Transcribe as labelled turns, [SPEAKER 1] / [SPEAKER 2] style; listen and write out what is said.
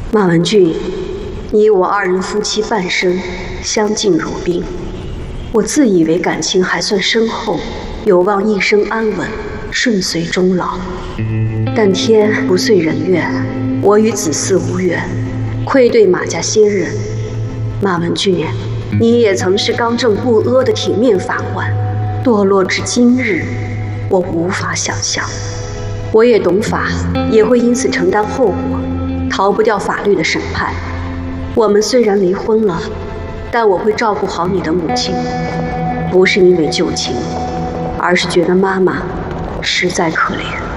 [SPEAKER 1] 马文俊，你我二人夫妻半生，相敬如宾。我自以为感情还算深厚，有望一生安稳，顺遂终老。但天不遂人愿，我与子嗣无缘，愧对马家先人。马文俊，你也曾是刚正不阿的铁面法官，堕落至今日，我无法想象。我也懂法，也会因此承担后果，逃不掉法律的审判。我们虽然离婚了，但我会照顾好你的母亲，不是因为旧情，而是觉得妈妈实在可怜。